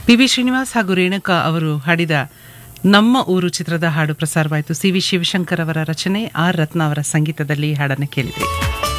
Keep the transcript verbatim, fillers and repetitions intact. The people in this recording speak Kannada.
ಪಿ ವಿ ಶ್ರೀನಿವಾಸ್ ಹಾಗೂ ರೇಣುಕಾ ಅವರು ಹಾಡಿದ ನಮ್ಮ ಊರು ಚಿತ್ರದ ಹಾಡು ಪ್ರಸಾರವಾಯಿತು. ಸಿ ವಿ ಶಿವಶಂಕರ್ ಅವರ ರಚನೆ, ಆರ್ ರತ್ನ ಅವರ ಸಂಗೀತದಲ್ಲಿ ಹಾಡನ್ನು ಕೇಳಿದ್ರಿ.